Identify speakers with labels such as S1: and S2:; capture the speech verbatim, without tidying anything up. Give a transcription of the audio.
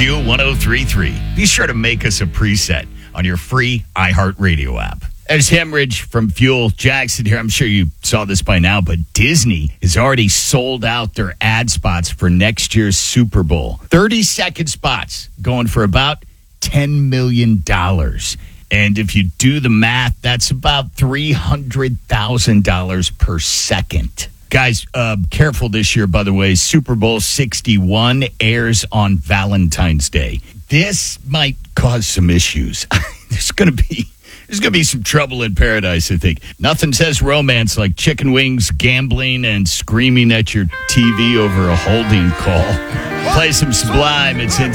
S1: Fuel one oh three point three. Be sure to make us a preset on your free iHeartRadio app. There's Hemorrhage from Fuel. Jackson here. I'm sure you saw this by now, but Disney has already sold out their ad spots for next year's Super Bowl. thirty-second spots going for about ten million dollars. And if you do the math, that's about three hundred thousand dollars per second. Guys, uh, careful this year, by the way. Super Bowl sixty-one airs on Valentine's Day. This might cause some issues. There's going to be there's going to be some trouble in paradise, I think. Nothing says romance like chicken wings, gambling, and screaming at your T V over a holding call. Play some Sublime. It's in